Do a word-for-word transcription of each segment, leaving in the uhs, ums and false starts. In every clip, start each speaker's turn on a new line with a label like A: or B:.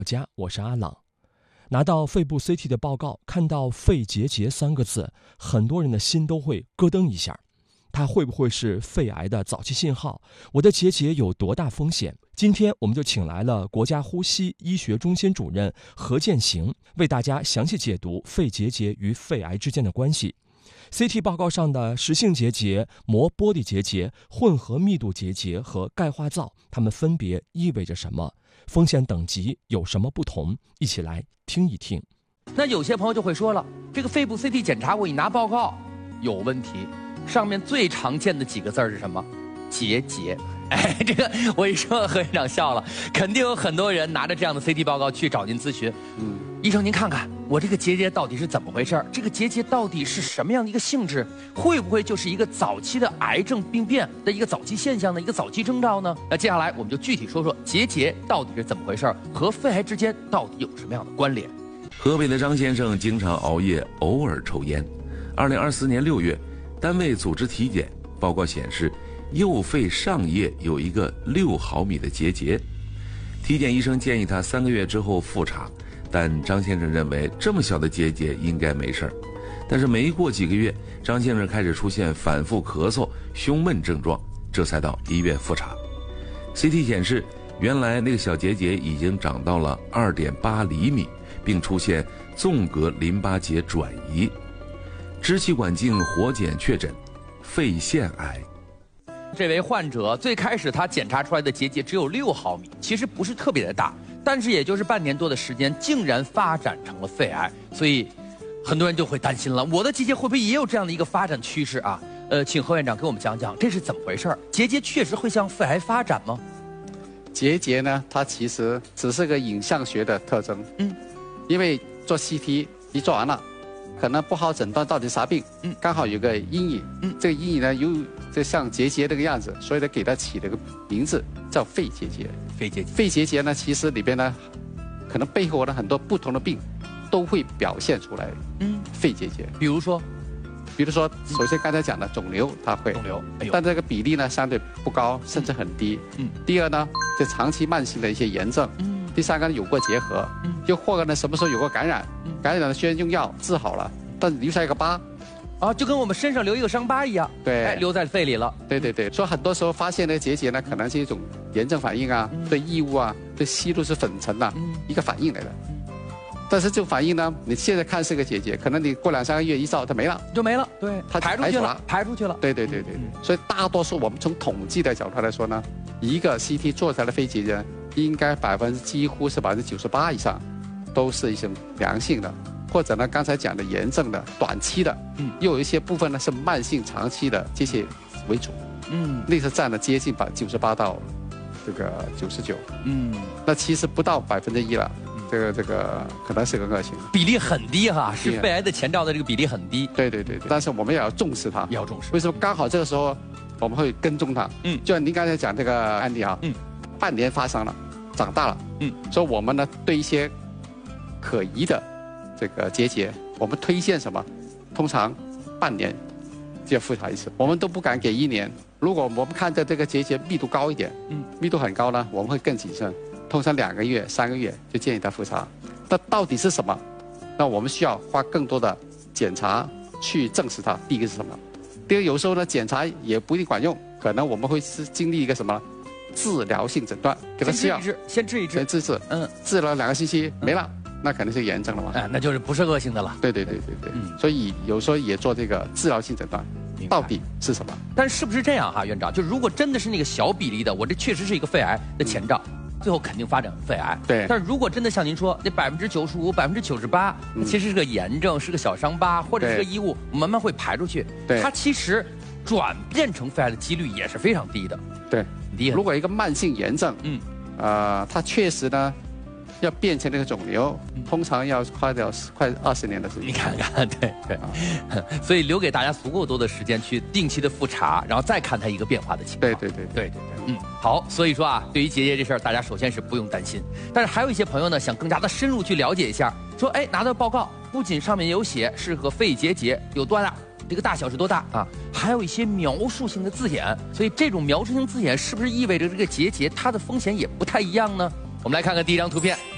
A: 家，我是阿朗。拿到肺部 C T 的报告，看到肺结节三个字，很多人的心都会咯噔一下。它会不会是肺癌的早期信号？我的结节有多大风险？今天我们就请来了国家呼吸医学中心主任何建行，为大家详细解读肺结节与肺癌之间的关系。C T 报告上的实性结节、膜玻璃结节、混合密度结节和钙化灶，它们分别意味着什么？风险等级有什么不同？一起来听一听。
B: 那有些朋友就会说了，这个肺部 C T 检查我一拿报告有问题，上面最常见的几个字是什么？结节。哎，这个我一说，何院长笑了，肯定有很多人拿着这样的 C T 报告去找您咨询。嗯，医生您看看我这个结节到底是怎么回事？这个结节到底是什么样的一个性质？会不会就是一个早期的癌症病变的一个早期现象的一个早期征兆呢？那接下来我们就具体说说结节到底是怎么回事，和肺癌之间到底有什么样的关联？
C: 河北的张先生经常熬夜，偶尔抽烟。二零二四年六月，单位组织体检，报告显示右肺上叶有一个六毫米的结节。体检医生建议他三个月之后复查，但张先生认为这么小的结节应该没事儿。但是没过几个月，张先生开始出现反复咳嗽、胸闷症状，这才到医院复查。C T 显示，原来那个小结节已经长到了 二点八厘米，并出现纵隔淋巴结转移。支气管镜活检确诊肺腺癌。
B: 这位患者最开始他检查出来的结节只有六毫米，其实不是特别的大，但是也就是半年多的时间，竟然发展成了肺癌，所以很多人就会担心了，我的结节会不会也有这样的一个发展趋势啊？呃，请何院长给我们讲讲这是怎么回事？结节确实会向肺癌发展吗？
D: 结节呢，它其实只是个影像学的特征，嗯，因为做 C T 一做完了，可能不好诊断到底啥病，嗯，刚好有个阴影，嗯，这个阴影呢有就像结节这个样子，所以呢给它起了个名字叫肺结节。
B: 肺结节，
D: 肺结节呢，其实里边呢，可能背后的很多不同的病都会表现出来，嗯，肺结节。
B: 比如说，
D: 比如说，首先刚才讲的肿瘤，它会
B: 肿瘤，哎呦，
D: 但这个比例呢相对不高，甚至很低。嗯，第二呢，就长期慢性的一些炎症。嗯。第三个呢，有过结核，嗯，又或者呢，什么时候有过感染，嗯，感染了虽然用药治好了，但留下一个疤，
B: 啊，就跟我们身上留一个伤疤一样，
D: 对，
B: 哎，留在肺里了。
D: 对对对，所以很多时候发现的结节呢，可能是一种炎症反应啊，嗯、对异物啊，对吸入式粉尘呐、啊，嗯、一个反应来的。但是这种反应呢，你现在看是个结节，可能你过两三个月一照它没了，
B: 就没了，对，
D: 它
B: 排出去了，排出去了。
D: 对对对对对，嗯、所以大多数我们从统计的角度来说呢，一个 C T 做出来的肺结节，应该百分之几乎是百分之九十八以上，都是一些良性的，或者呢刚才讲的炎症的短期的，嗯，又有一些部分呢是慢性长期的这些为主，嗯，那是占了接近百分之九十八到这个九十九，嗯，那其实不到百分之一了。这个这个可能是个恶性，
B: 比例很低哈，是肺癌的前兆的这个比例很低。
D: 对对对对，但是我们也要重视它，
B: 要重视。
D: 为什么刚好这个时候我们会跟踪它？嗯，就像您刚才讲这个案例啊，嗯，半年发生了，长大了，嗯，所以我们呢对一些可疑的这个结节，我们推荐什么？通常半年就要复查一次，我们都不敢给一年。如果我们看着这个结节密度高一点，嗯，密度很高呢，我们会更谨慎。通常两个月、三个月就建议他复查。那到底是什么？那我们需要花更多的检查去证实它。第一个是什么？第二个有时候呢，检查也不一定管用，可能我们会是经历一个什么治疗性诊断，给他吃药，
B: 先治一治，
D: 先治治，嗯，治了两个星期没了，那肯定是炎症了嘛。
B: 哎，那就是不是恶性的了。
D: 对对对对对，嗯，所以有时候也做这个治疗性诊断。到底是什么？
B: 但是不是这样哈，院长？就如果真的是那个小比例的，我这确实是一个肺癌的前兆。嗯，最后肯定发展肺癌，
D: 对。
B: 但是如果真的像您说，那百分之九十五、百分之九十八，其实是个炎症，是个小伤疤，或者是个异物，慢慢会排出去。
D: 对，
B: 它其实转变成肺癌的几率也是非常低的。
D: 对，低。如果一个慢性炎症，嗯，呃，它确实呢，要变成那个肿瘤，通常要花掉快二十年的时间。
B: 你看看，对对，啊、所以留给大家足够多的时间去定期的复查，然后再看它一个变化的情况。
D: 对对对
B: 对对对，嗯，好，所以说啊，对于结节这事儿，大家首先是不用担心，但是还有一些朋友呢，想更加的深入去了解一下，说，哎，拿到报告，不仅上面有写是和肺结节有多大，这个大小是多大啊，还有一些描述性的字眼，所以这种描述性字眼是不是意味着这个结节它的风险也不太一样呢？我们来看看第一张图片。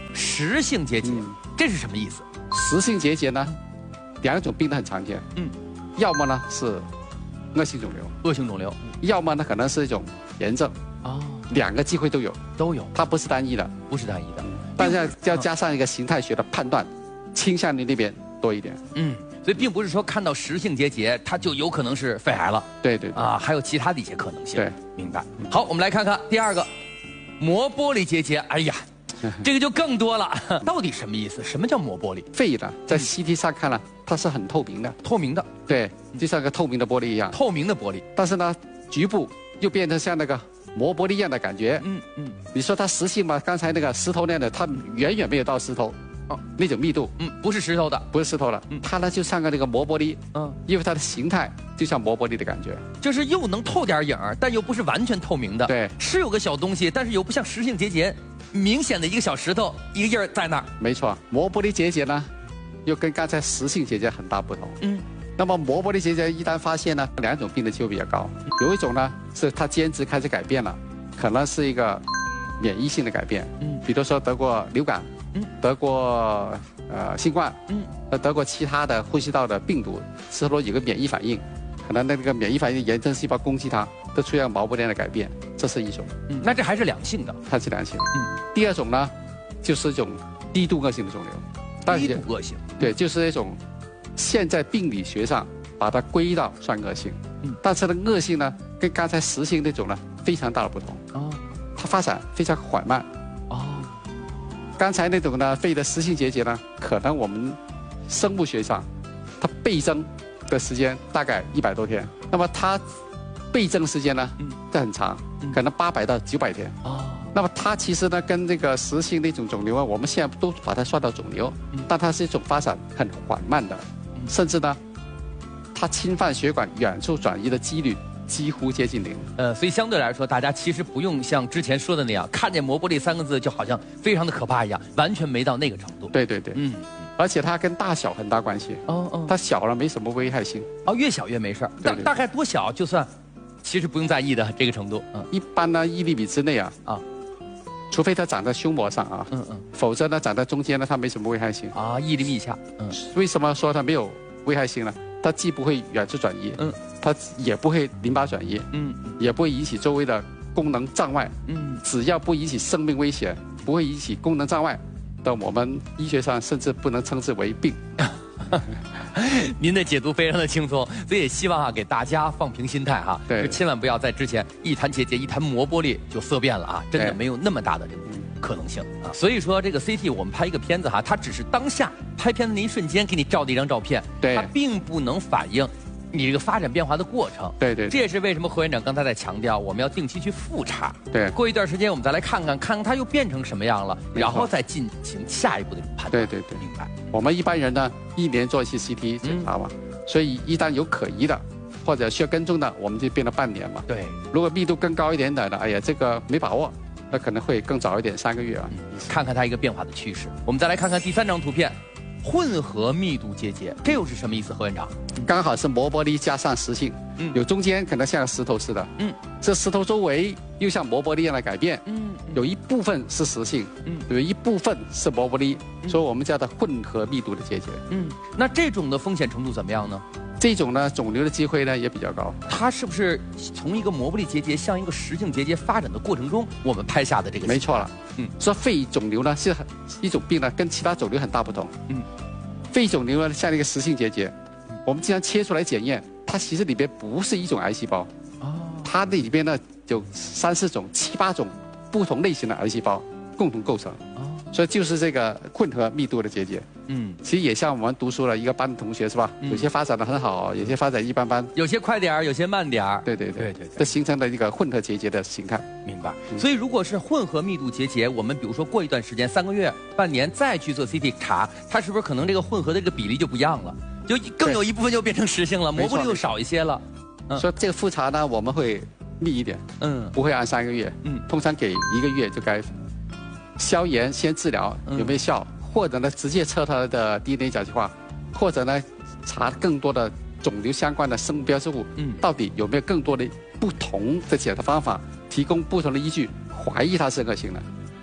B: 实性结节，嗯、这是什么意思？
D: 实性结节呢，两种病都很常见。嗯，要么呢是恶性肿瘤，
B: 恶性肿瘤；
D: 要么呢可能是一种炎症。哦，两个机会都有，
B: 都有，
D: 它不是单一的，
B: 不是单一的，
D: 但是要要加上一个形态学的判断，倾向于那边多一点。
B: 嗯。所以并不是说看到实性结节，它就有可能是肺癌了。
D: 对对对
B: 啊，还有其他的一些可能性。
D: 对，
B: 明白。好，我们来看看第二个，膜玻璃结节。哎呀，这个就更多了。到底什么意思？什么叫膜玻璃？
D: 肺呢，在 C T 上看了，它是很透明的，
B: 透明的。
D: 对，就像个透明的玻璃一样。
B: 透明的玻璃。
D: 但是呢，局部又变成像那个膜玻璃一样的感觉。
B: 嗯嗯。
D: 你说它实性吗？刚才那个石头那样的，它远远没有到石头。哦，那种密度，
B: 嗯，不是石头的，
D: 不是石头的，嗯，它呢就像个那个膜玻璃，嗯，因为它的形态就像膜玻璃的感觉，
B: 就是又能透点影儿，但又不是完全透明的，
D: 对，
B: 是有个小东西，但是又不像实性结节，明显的一个小石头，一个印儿在那儿。
D: 没错，膜玻璃结节呢，又跟刚才实性结节很大不同，
B: 嗯，
D: 那么膜玻璃结节一旦发现呢，两种病的机会比较高，有一种呢是它间质开始改变了，可能是一个免疫性的改变，嗯，比如说得过流感。嗯，得过呃新冠，嗯，呃得过其他的呼吸道的病毒，之后有个免疫反应，可能那个免疫反应炎症细胞攻击它，都出现毛玻璃的改变，这是一种。
B: 嗯，那这还是良性的，
D: 它是良性的。嗯，第二种呢，就是一种低度恶性的肿瘤。
B: 低度恶性。
D: 对，就是一种现在病理学上把它归到算恶性，嗯，但是呢恶性呢跟刚才实性那种呢非常大的不同。哦，它发展非常缓慢。刚才那种呢，肺的实性结节呢，可能我们生物学上，它倍增的时间大概一百多天，那么它倍增时间呢，嗯，这很长，可能八百到九百天。哦，那么它其实呢，跟这个实性那种肿瘤啊，我们现在都把它算到肿瘤，但它是一种发展很缓慢的，甚至呢，它侵犯血管远处转移的几率几乎接近零。
B: 呃，所以相对来说，大家其实不用像之前说的那样，看见膜玻璃三个字就好像非常的可怕一样，完全没到那个程度。
D: 对对对，嗯，而且它跟大小很大关系。哦哦，它小了没什么危害性。
B: 哦，越小越没事儿。大大概多小就算，其实不用在意的这个程度。
D: 嗯，一般呢一厘米之内啊啊，除非它长在胸膜上啊，嗯嗯，否则呢长在中间呢它没什么危害性。
B: 啊，一厘米以下。
D: 嗯，为什么说它没有危害性呢？它既不会远处转移，嗯，它也不会淋巴转移，嗯，也不会引起周围的功能障碍，嗯，只要不引起生命危险，不会引起功能障碍，到我们医学上甚至不能称之为病。
B: 您的解读非常的轻松，所以也希望啊给大家放平心态哈，
D: 对，
B: 千万不要在之前一谈结节一谈膜玻璃就色变了啊，真的没有那么大的这个可能性啊。所以说这个 C T 我们拍一个片子哈，它只是当下拍片的那一瞬间给你照的一张照片，
D: 对，
B: 它并不能反映你这个发展变化的过程。
D: 对对，
B: 这也是为什么何院长刚才在强调，我们要定期去复查。
D: 对，
B: 过一段时间我们再来看看，看看它又变成什么样了，然后再进行下一步的判断。
D: 对对对，
B: 明白。
D: 我们一般人呢，一年做一次 C T 检查嘛，嗯、所以一旦有可疑的或者需要跟踪的，我们就变了半年嘛。
B: 对，
D: 如果密度更高一点的，哎呀，这个没把握，那可能会更早一点，三个月啊。
B: 嗯、看看它一个变化的趋势。我们再来看看第三张图片。混合密度结节，这又是什么意思？何院长，
D: 刚好是膜玻璃加上实性，嗯，有中间可能像石头似的，嗯，这石头周围又像膜玻璃一样的改变，嗯，有一部分是实性，嗯，有一部分是膜玻璃，嗯、所以我们叫它混合密度的结节，
B: 嗯，那这种的风险程度怎么样呢？
D: 这种呢，肿瘤的机会呢也比较高。
B: 它是不是从一个膜玻璃结节向一个实性结节发展的过程中，我们拍下的这个？
D: 没错了。嗯，说肺肿瘤呢是很一种病呢，跟其他肿瘤很大不同。嗯，肺肿瘤呢像一个实性结节，我们经常切出来检验，它其实里边不是一种癌细胞。哦。它那里边呢有三四种、七八种不同类型的癌细胞共同构成。哦。所以就是这个混合密度的结节，嗯，其实也像我们读书了一个班的同学是吧？嗯、有些发展的很好，有些发展一般般，
B: 有些快点儿，有些慢点儿。
D: 对对对
B: 对对，
D: 这形成了一个混合结节的形态。
B: 明白。嗯、所以如果是混合密度结节，我们比如说过一段时间，三个月、半年再去做 C T 查，它是不是可能这个混合的这个比例就不一样了？就更有一部分就变成实性了，膜玻璃又少一些了。
D: 嗯、所以这个复查呢，我们会密一点，嗯，不会按三个月，嗯，通常给一个月就该。消炎先治疗有没有效，嗯、或者呢直接测它的 D N A 甲基化，或者呢查更多的肿瘤相关的生物标志物，嗯，到底有没有更多的不同的检测方法，提供不同的依据，怀疑它是恶性的。嗯。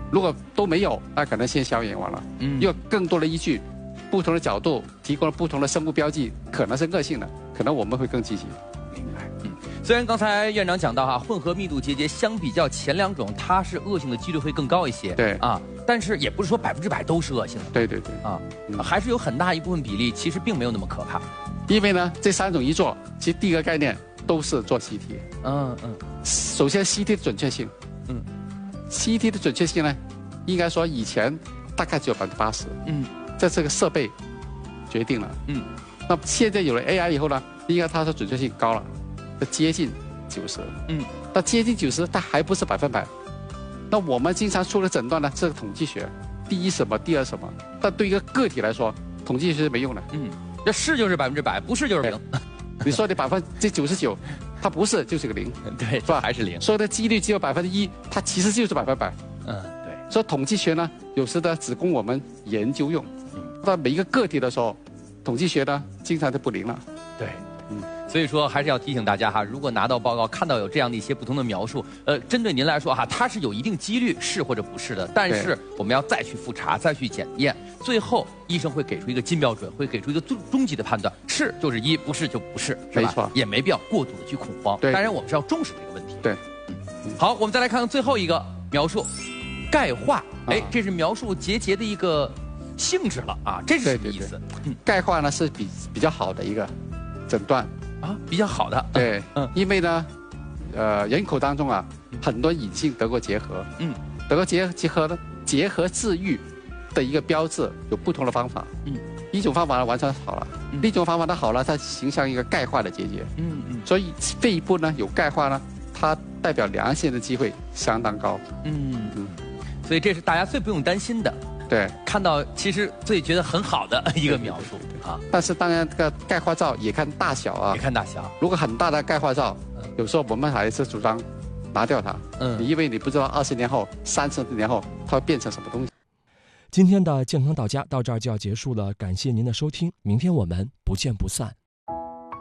D: 如果都没有，那可能先消炎完了。嗯，有更多的依据，不同的角度提供了不同的生物标记，可能是恶性的，可能我们会更积极。
B: 明白。嗯，虽然刚才院长讲到哈，混合密度结节相比较前两种，它是恶性的几率会更高一些。
D: 对
B: 啊，但是也不是说百分之百都是恶性的。
D: 对对对。啊，
B: 嗯、还是有很大一部分比例其实并没有那么可怕。
D: 因为呢，这三种一做，其实第一个概念都是做 C T。嗯嗯。首先 C T 的准确性。嗯。C T 的准确性呢，应该说以前大概只有百分之八十。嗯。在这个设备决定了。嗯。那现在有了 A I 以后呢，应该它的准确性高了，接近九十。嗯。那接近九十，它还不是百分百。那我们经常出的诊断呢，是统计学，第一什么，第二什么。但对一个个体来说，统计学是没用的。嗯。这
B: 是就是百分之百，不是就是零。
D: 你说的百分之九十九，它不是就是个零，
B: 对，是吧？还是零。
D: 说的几率只有百分之一，它其实就是百分百。
B: 嗯，对。
D: 所以统计学呢，有时呢只供我们研究用。到每一个个体的时候，统计学呢经常就不灵了。
B: 对。嗯，所以说还是要提醒大家哈，如果拿到报告看到有这样的一些不同的描述，呃，针对您来说哈，它是有一定几率是或者不是的，但是我们要再去复查，再去检验，最后医生会给出一个金标准，会给出一个终终极的判断，是就是一，不是就不是，是吧？
D: 没错，
B: 也没必要过度的去恐慌。
D: 对，
B: 当然我们是要重视这个问题。
D: 对，
B: 嗯，好，我们再来看看最后一个描述，钙化，哎，这是描述结节的一个性质了啊，这是什么意思？
D: 嗯，钙化呢是比比较好的一个诊断。
B: 啊，比较好的，
D: 对，嗯，因为呢，呃，人口当中啊，很多隐性得过结核，嗯，得过结结核呢，结核治愈的一个标志有不同的方法，嗯，一种方法呢完全好了，嗯、另一种方法呢好了，它形成一个钙化的结节，嗯嗯，所以肺部呢有钙化呢，它代表良性的机会相当高，
B: 嗯嗯，所以这是大家最不用担心的。
D: 对，
B: 看到其实最觉得很好的一个描述啊，
D: 但是当然这个钙化灶也看大小啊，
B: 也看大小。
D: 如果很大的钙化灶，有时候我们还是主张拿掉它，嗯，因为你不知道二十年后、三十年后它会变成什么东西。
A: 今天的健康到家到这儿就要结束了，感谢您的收听，明天我们不见不散。